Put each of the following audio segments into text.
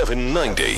790.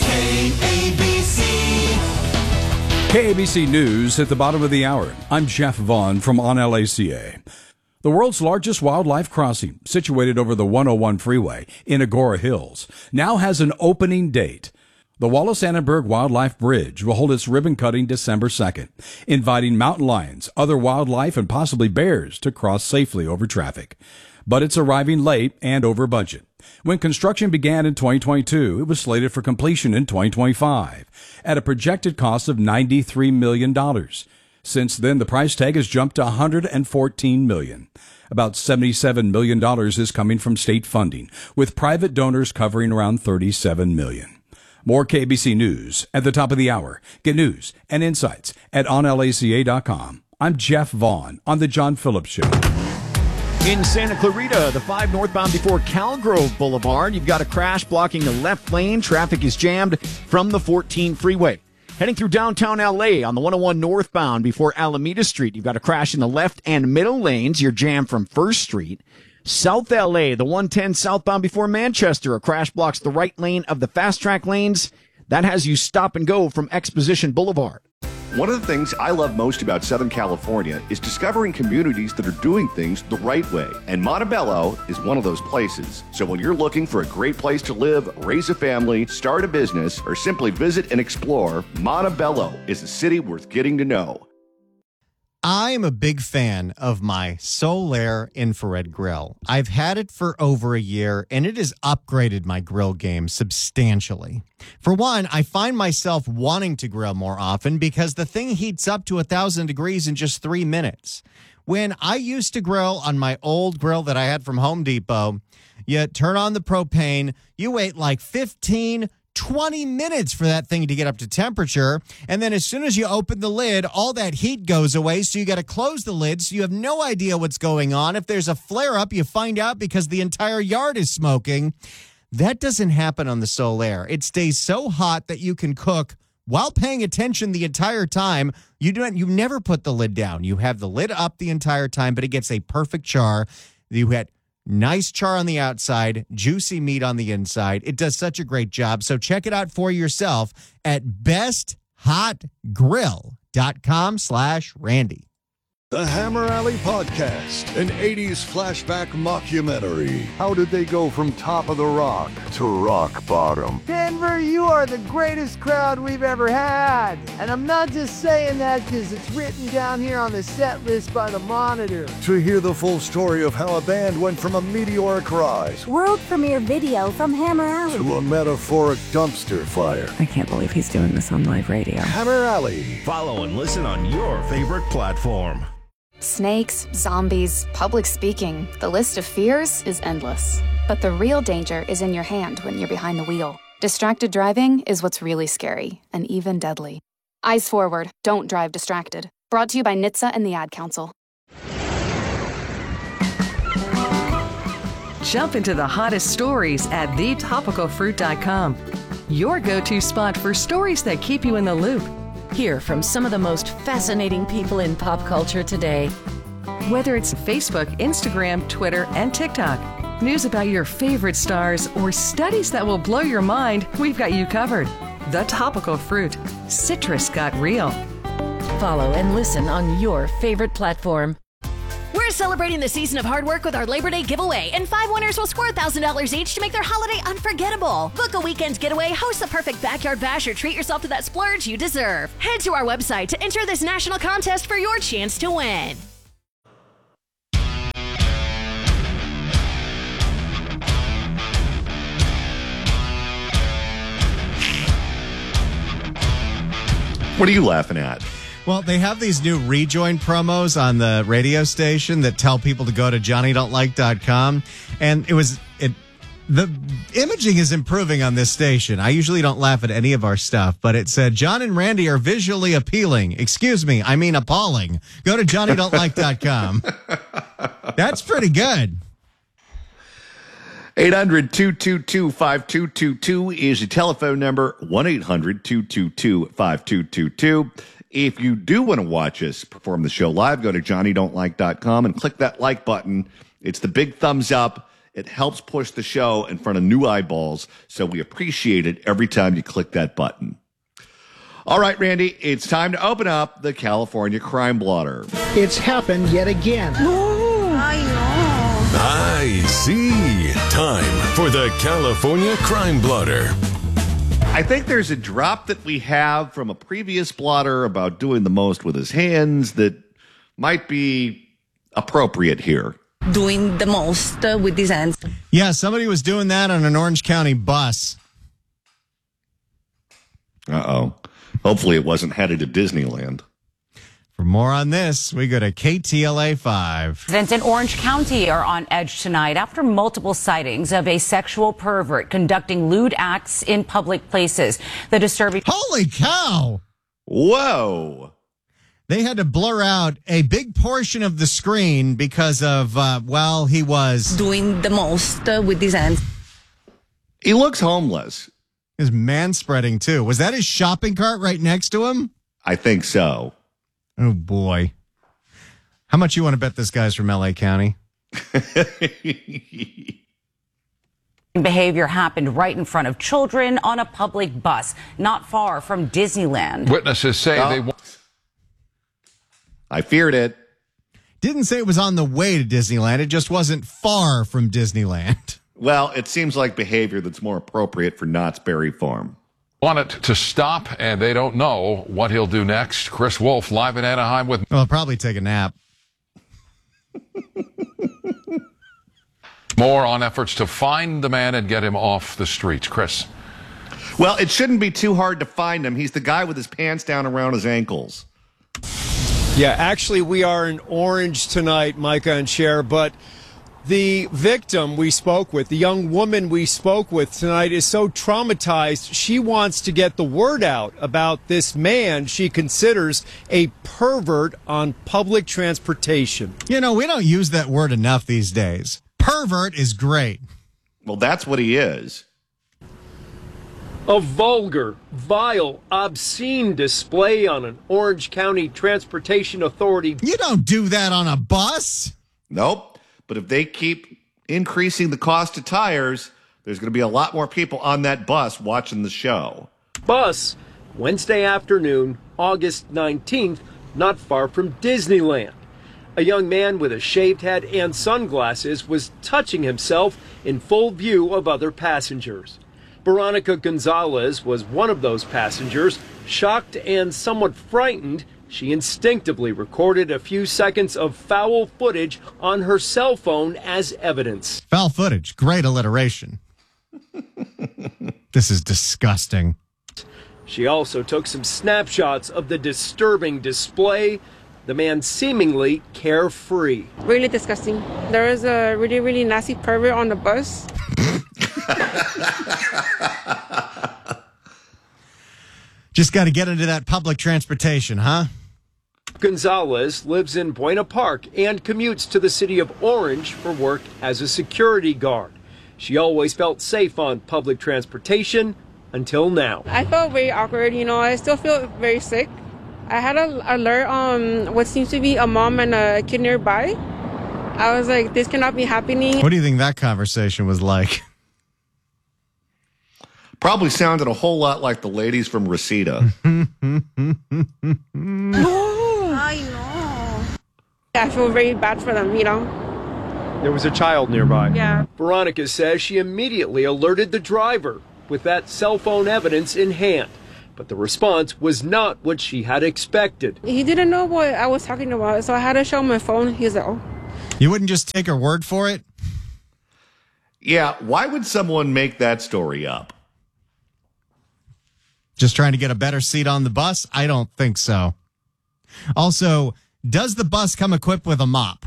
KABC News at the bottom of the hour. I'm Jeff Vaughn from On LACA. The world's largest wildlife crossing, situated over the 101 freeway in Agoura Hills, now has an opening date. The Wallace Annenberg Wildlife Bridge will hold its ribbon cutting December 2nd, inviting mountain lions, other wildlife, and possibly bears to cross safely over traffic. But it's arriving late and over budget. When construction began in 2022, it was slated for completion in 2025 at a projected cost of $93 million. Since then, the price tag has jumped to $114 million. About $77 million is coming from state funding, with private donors covering around $37 million. More KBC News at the top of the hour. Get news and insights at onlaca.com. I'm Jeff Vaughn on The John Phillips Show. In Santa Clarita, the 5 northbound before Calgrove Boulevard, you've got a crash blocking the left lane. Traffic is jammed from the 14 freeway. Heading through downtown L.A. on the 101 northbound before Alameda Street, you've got a crash in the left and middle lanes. You're jammed from 1st Street. South L.A., the 110 southbound before Manchester, a crash blocks the right lane of the fast track lanes. That has you stop and go from Exposition Boulevard. One of the things I love most about Southern California is discovering communities that are doing things the right way. And Montebello is one of those places. So when you're looking for a great place to live, raise a family, start a business, or simply visit and explore, Montebello is a city worth getting to know. I am a big fan of my Solaire infrared grill. I've had it for over a year, and it has upgraded my grill game substantially. For one, I find myself wanting to grill more often because the thing heats up to 1,000 degrees in just 3 minutes. When I used to grill on my old grill that I had from Home Depot, you turn on the propane, you wait like 20 minutes for that thing to get up to temperature. And then as soon as you open the lid, all that heat goes away. So you got to close the lid. So you have no idea what's going on. If there's a flare up, you find out because the entire yard is smoking. That doesn't happen on the Solaire. It stays so hot that you can cook while paying attention the entire time. You never put the lid down. You have the lid up the entire time, but it gets a perfect char. You had nice char on the outside, juicy meat on the inside. It does such a great job. So check it out for yourself at besthotgrill.com/Randy. The Hammer Alley Podcast, an 80s flashback mockumentary. How did they go from top of the rock to rock bottom? Denver, you are the greatest crowd we've ever had. And I'm not just saying that because it's written down here on the set list by the Monitor. To hear the full story of how a band went from a meteoric rise, world premiere video from Hammer Alley, to a metaphoric dumpster fire. I can't believe he's doing this on live radio. Hammer Alley. Follow and listen on your favorite platform. Snakes, zombies, public speaking. The list of fears is endless. But the real danger is in your hand when you're behind the wheel. Distracted driving is what's really scary and even deadly. Eyes forward. Don't drive distracted. Brought to you by NHTSA and the Ad Council. Jump into the hottest stories at thetopicalfruit.com. Your go-to spot for stories that keep you in the loop. Hear from some of the most fascinating people in pop culture today. Whether it's Facebook, Instagram, Twitter, and TikTok, news about your favorite stars, or studies that will blow your mind, we've got you covered. The Topical Fruit. Citrus got real. Follow and listen on your favorite platform. We're celebrating the season of hard work with our Labor Day giveaway, and 5 winners will score $1,000 each to make their holiday unforgettable. Book a weekend getaway, host the perfect backyard bash, or treat yourself to that splurge you deserve. Head to our website to enter this national contest for your chance to win. What are you laughing at? Well, they have these new rejoin promos on the radio station that tell people to go to johnnydon'tlike.com. And the imaging is improving on this station. I usually don't laugh at any of our stuff, but it said, John and Randy are visually appealing. Excuse me, I mean appalling. Go to johnnydon'tlike.com. That's pretty good. 800-222-5222 is the telephone number, 1-800-222-5222. If you do want to watch us perform the show live, go to johnnydon'tlike.com and click that like button. It's the big thumbs up. It helps push the show in front of new eyeballs, so we appreciate it every time you click that button. All right, Randy, it's time to open up the California Crime Blotter. It's happened yet again. I see. Time for the California Crime Blotter. I think there's a drop that we have from a previous blotter about doing the most with his hands that might be appropriate here. Doing the most with his hands. Yeah, somebody was doing that on an Orange County bus. Uh-oh. Hopefully it wasn't headed to Disneyland. For more on this, we go to KTLA 5. Residents in Orange County are on edge tonight after multiple sightings of a sexual pervert conducting lewd acts in public places. The disturbing... Holy cow! Whoa! They had to blur out a big portion of the screen because of, he was... Doing the most with his hands. He looks homeless. His man-spreading, too. Was that his shopping cart right next to him? I think so. Oh, boy. How much you want to bet this guy's from L.A. County? Behavior happened right in front of children on a public bus, not far from Disneyland. Witnesses say they... I feared it. Didn't say it was on the way to Disneyland. It just wasn't far from Disneyland. Well, it seems like behavior that's more appropriate for Knott's Berry Farm. Want it to stop, and they don't know what he'll do next. Chris Wolf, live in Anaheim with... Well, I'll probably take a nap. More on efforts to find the man and get him off the streets. Chris. Well, it shouldn't be too hard to find him. He's the guy with his pants down around his ankles. Yeah, actually, we are in Orange tonight, Micah and Cher, but the victim we spoke with, the young woman we spoke with tonight, is so traumatized, she wants to get the word out about this man she considers a pervert on public transportation. You know, we don't use that word enough these days. Pervert is great. Well, that's what he is. A vulgar, vile, obscene display on an Orange County Transportation Authority. You don't do that on a bus. Nope. But if they keep increasing the cost of tires, there's going to be a lot more people on that bus watching the show. Bus, Wednesday afternoon, August 19th, not far from Disneyland. A young man with a shaved head and sunglasses was touching himself in full view of other passengers. Veronica Gonzalez was one of those passengers. Shocked and somewhat frightened, she instinctively recorded a few seconds of foul footage on her cell phone as evidence. Foul footage, great alliteration. This is disgusting. She also took some snapshots of the disturbing display. The man seemingly carefree. Really disgusting. There was a really, really nasty pervert on the bus. Just got to get into that public transportation, huh? Gonzalez lives in Buena Park and commutes to the city of Orange for work as a security guard. She always felt safe on public transportation until now. I felt very awkward, I still feel very sick. I had an alert on what seems to be a mom and a kid nearby. I was like, this cannot be happening. What do you think that conversation was like? Probably sounded a whole lot like the ladies from Reseda. I know. I feel very bad for them, There was a child nearby. Yeah. Veronica says she immediately alerted the driver with that cell phone evidence in hand. But the response was not what she had expected. He didn't know what I was talking about, so I had to show him my phone. He was like, oh. You wouldn't just take her word for it? Yeah, why would someone make that story up? Just trying to get a better seat on the bus? I don't think so. Also, does the bus come equipped with a mop?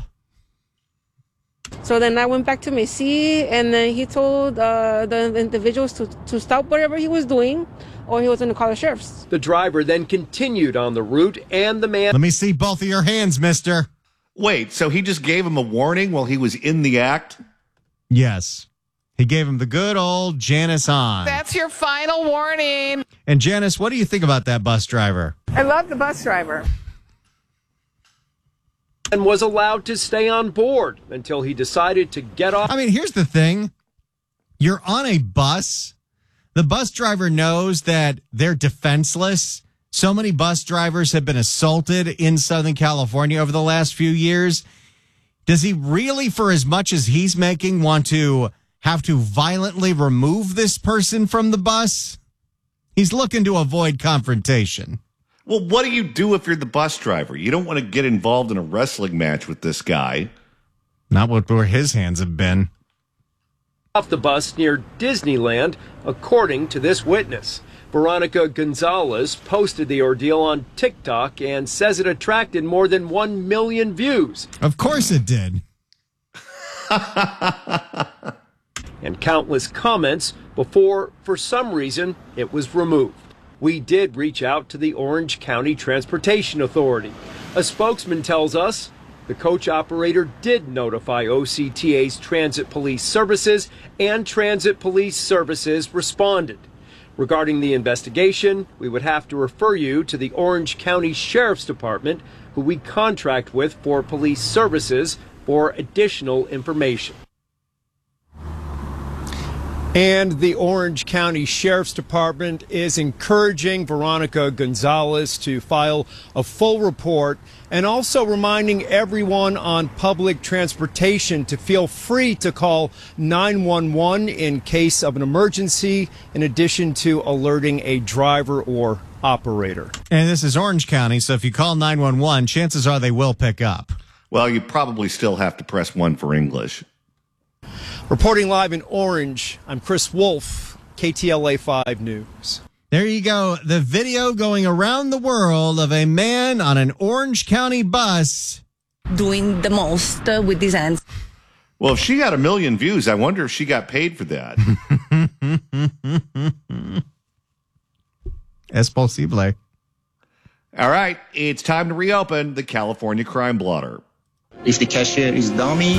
So then I went back to my seat, and then he told the individuals to stop whatever he was doing, or he was going to call the sheriffs. The driver then continued on the route, and the man... Let me see both of your hands, mister. Wait, so he just gave him a warning while he was in the act? Yes. He gave him the good old Janice on. That's your final warning. And Janice, what do you think about that bus driver? I love the bus driver. and was allowed to stay on board until he decided to get off. I mean, here's the thing. You're on a bus. The bus driver knows that they're defenseless. So many bus drivers have been assaulted in Southern California over the last few years. Does he really, for as much as he's making, want to have to violently remove this person from the bus? He's looking to avoid confrontation. Well, what do you do if you're the bus driver? You don't want to get involved in a wrestling match with this guy. Not where his hands have been. Off the bus near Disneyland, according to this witness. Veronica Gonzalez posted the ordeal on TikTok and says it attracted more than 1 million views. Of course it did. And countless comments before, for some reason, it was removed. We did reach out to the Orange County Transportation Authority. A spokesman tells us the coach operator did notify OCTA's Transit Police Services, and Transit Police Services responded. Regarding the investigation, we would have to refer you to the Orange County Sheriff's Department, who we contract with for police services, for additional information. And the Orange County Sheriff's Department is encouraging Veronica Gonzalez to file a full report, and also reminding everyone on public transportation to feel free to call 911 in case of an emergency, in addition to alerting a driver or operator. And this is Orange County, so if you call 911, chances are they will pick up. Well, you probably still have to press 1 for English. Reporting live in Orange, I'm Chris Wolf, KTLA 5 News. There you go. The video going around the world of a man on an Orange County bus doing the most with his hands. Well, if she got 1 million views, I wonder if she got paid for that. Es posible. All right, it's time to reopen the California Crime Blotter. If the cashier is dummy.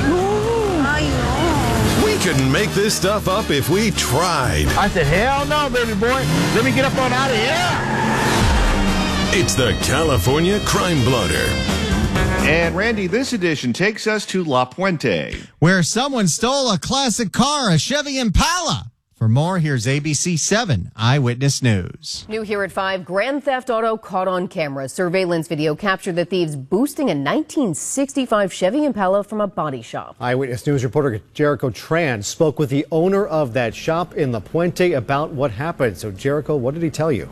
We couldn't make this stuff up if we tried. I said, hell no, baby boy. Let me get up on out of here. It's the California Crime Blotter. And Randy, this edition takes us to La Puente, where someone stole a classic car, a Chevy Impala. For more, here's ABC 7 Eyewitness News. New here at 5, grand theft auto caught on camera. Surveillance video captured the thieves boosting a 1965 Chevy Impala from a body shop. Eyewitness News reporter Jericho Tran spoke with the owner of that shop in La Puente about what happened. So, Jericho, what did he tell you?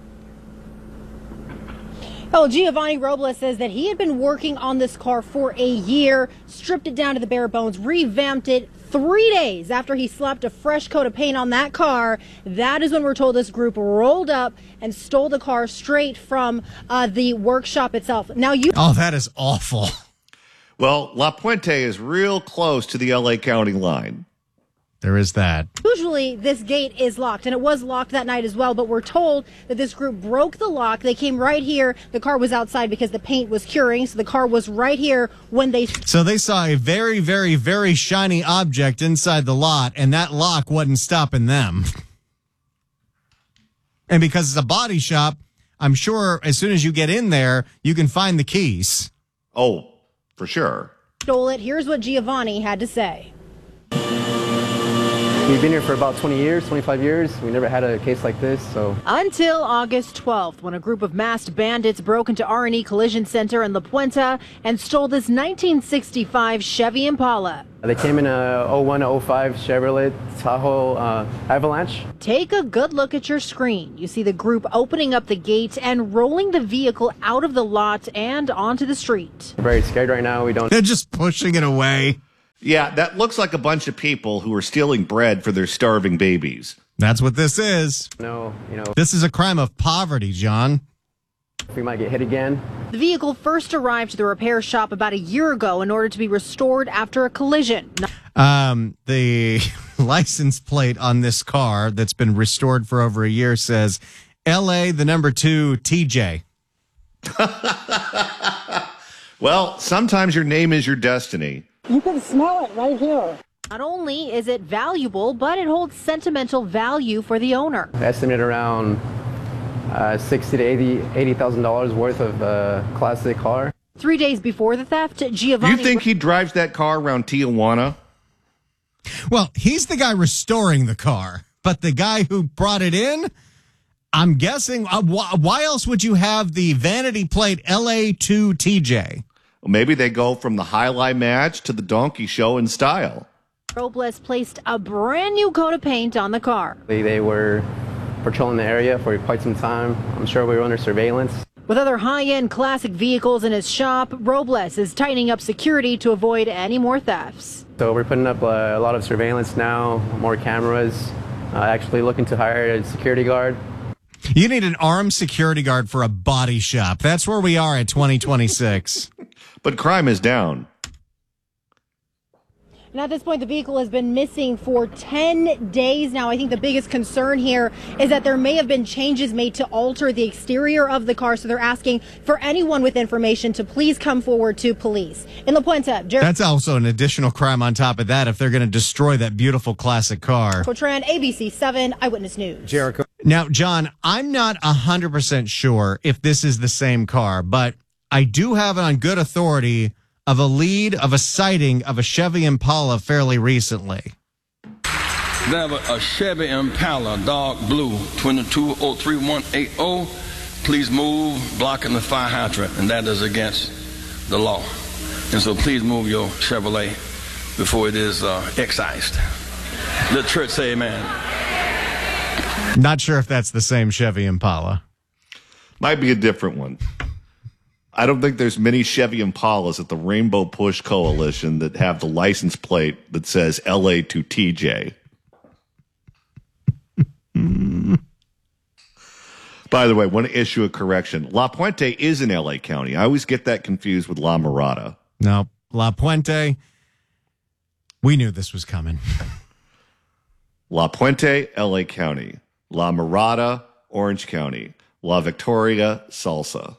Oh, Giovanni Robles says that he had been working on this car for a year, stripped it down to the bare bones, revamped it. 3 days after he slapped a fresh coat of paint on that car, that is when we're told this group rolled up and stole the car straight from the workshop itself. Now Oh, that is awful. Well, La Puente is real close to the LA County line. There is that. Usually this gate is locked, and it was locked that night as well, but we're told that this group broke the lock. They came right here. The car was outside because the paint was curing, so the car was right here when they... So they saw a very, very, very shiny object inside the lot, and that lock wasn't stopping them. And because it's a body shop, I'm sure as soon as you get in there, you can find the keys. Oh, for sure. Stole it. Here's what Giovanni had to say. We've been here for about 20 years, 25 years. We never had a case like this, so... Until August 12th, when a group of masked bandits broke into R&E Collision Center in La Puente and stole this 1965 Chevy Impala. They came in a 01-05 Chevrolet Tahoe Avalanche. Take a good look at your screen. You see the group opening up the gate and rolling the vehicle out of the lot and onto the street. We're very scared right now. They're just pushing it away. Yeah, that looks like a bunch of people who are stealing bread for their starving babies. That's what this is. No, This is a crime of poverty, John. We might get hit again. The vehicle first arrived to the repair shop about a year ago in order to be restored after a collision. The license plate on this car that's been restored for over a year says LA, the number 2, TJ. Well, sometimes your name is your destiny. You can smell it right here. Not only is it valuable, but it holds sentimental value for the owner. Estimated around $60,000 to $80,000 worth of classic car. 3 days before the theft, Giovanni... You think he drives that car around Tijuana? Well, he's the guy restoring the car, but the guy who brought it in, I'm guessing, why else would you have the vanity plate LA2TJ? Well, maybe they go from the highlight match to the donkey show in style. Robles placed a brand new coat of paint on the car. They were patrolling the area for quite some time. I'm sure we were under surveillance. With other high-end classic vehicles in his shop, Robles is tightening up security to avoid any more thefts. So we're putting up a lot of surveillance now, more cameras, actually looking to hire a security guard. You need an armed security guard for a body shop. That's where we are at 2026. But crime is down. And at this point, the vehicle has been missing for 10 days now. I think the biggest concern here is that there may have been changes made to alter the exterior of the car. So they're asking for anyone with information to please come forward to police. In La Puente, that's also an additional crime on top of that if they're going to destroy that beautiful classic car. Tran, ABC 7 Eyewitness News. Jericho. Now, John, I'm not 100% sure if this is the same car, but I do have it on good authority of a sighting of a Chevy Impala fairly recently. They have a Chevy Impala, dark blue, 2203-180. Please move, blocking the fire hydrant, and that is against the law. And so please move your Chevrolet before it is excised. The church say amen. Not sure if that's the same Chevy Impala. Might be a different one. I don't think there's many Chevy Impalas at the Rainbow Push Coalition that have the license plate that says LA2TJ. By the way, I want to issue a correction. La Puente is in LA County. I always get that confused with La Mirada. No, La Puente, we knew this was coming. La Puente, LA County. La Mirada, Orange County. La Victoria, Salsa.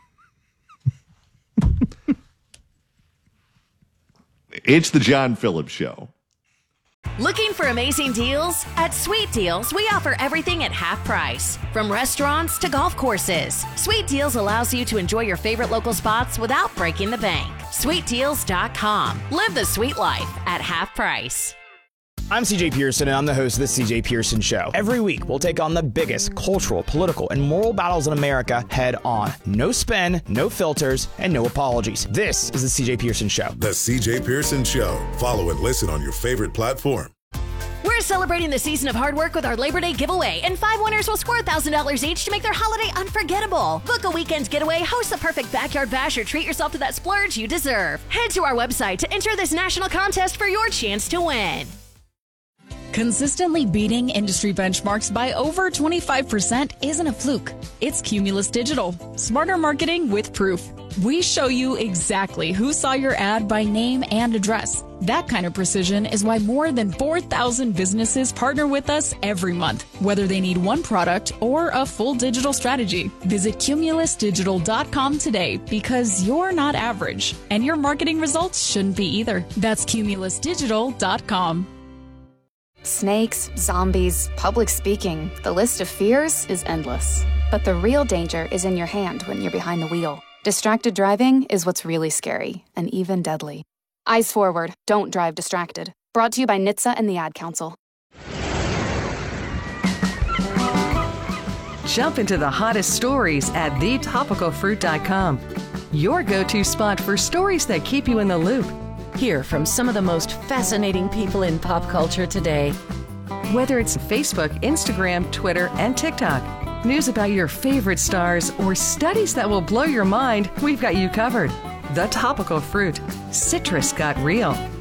It's the John Phillips Show. Looking for amazing deals? At Sweet Deals, we offer everything at half price. From restaurants to golf courses, Sweet Deals allows you to enjoy your favorite local spots without breaking the bank. SweetDeals.com. Live the sweet life at half price. I'm CJ Pearson, and I'm the host of The CJ Pearson Show. Every week, we'll take on the biggest cultural, political, and moral battles in America head on. No spin, no filters, and no apologies. This is The CJ Pearson Show. The CJ Pearson Show. Follow and listen on your favorite platform. We're celebrating the season of hard work with our Labor Day giveaway, and 5 winners will score $1,000 each to make their holiday unforgettable. Book a weekend getaway, host the perfect backyard bash, or treat yourself to that splurge you deserve. Head to our website to enter this national contest for your chance to win. Consistently beating industry benchmarks by over 25% isn't a fluke. It's Cumulus Digital. Smarter marketing with proof. We show you exactly who saw your ad by name and address. That kind of precision is why more than 4,000 businesses partner with us every month, whether they need one product or a full digital strategy. Visit cumulusdigital.com today, because you're not average, and your marketing results shouldn't be either. That's cumulusdigital.com. Snakes, zombies, public speaking. The list of fears is endless. But the real danger is in your hand when you're behind the wheel. Distracted driving is what's really scary and even deadly. Eyes forward, don't drive distracted. Brought to you by NHTSA and the Ad Council. Jump into the hottest stories at thetopicalfruit.com. Your go-to spot for stories that keep you in the loop. Hear from some of the most fascinating people in pop culture today. Whether it's Facebook, Instagram, Twitter, and TikTok, news about your favorite stars, or studies that will blow your mind, we've got you covered. The Topical Fruit. Citrus got real.